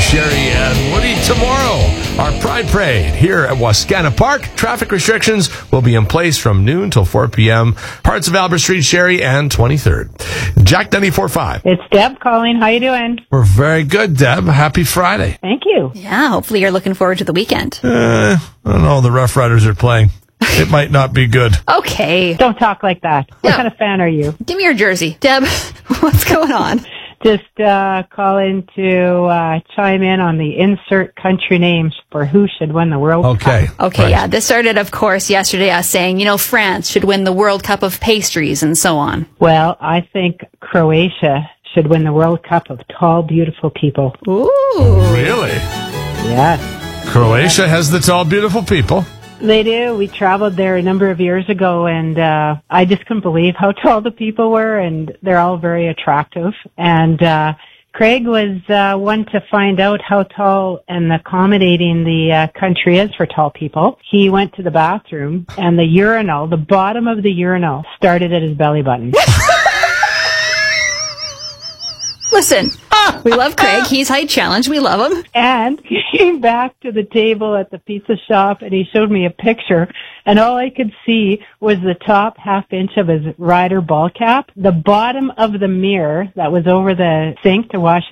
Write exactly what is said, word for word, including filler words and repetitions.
Sherry and Woody tomorrow. Our Pride Parade here at Wascana Park. Traffic restrictions will be in place from noon till four p.m. Parts of Albert Street, Sherry, and twenty-third. Jack ninety-four point five. It's Deb calling. How you doing? We're very good, Deb. Happy Friday. Thank you. Yeah, hopefully you're looking forward to the weekend. Uh, I don't know. The Rough Riders are playing. It might not be good. Okay. Don't talk like that. What Yeah. kind of fan are you? Give me your jersey. Deb, what's going on? Just uh, calling to uh, chime in on the insert country names for who should win the World Okay. Cup. Okay, Right. yeah. This started, of course, yesterday us saying, you know, France should win the World Cup of pastries and so on. Well, I think Croatia should win the World Cup of tall, beautiful people. Ooh. Really? Yes. Croatia has the tall, beautiful people. They do. We traveled there a number of years ago, and uh, I just couldn't believe how tall the people were, and they're all very attractive. And uh, Craig was uh, one to find out how tall and accommodating the uh, country is for tall people. He went to the bathroom, and the urinal, the bottom of the urinal, started at his belly button. Listen, we love Craig. He's height challenged. We love him. And he came back to the table at the pizza shop, and he showed me a picture, and all I could see was the top half inch of his rider ball cap. The bottom of the mirror that was over the sink to wash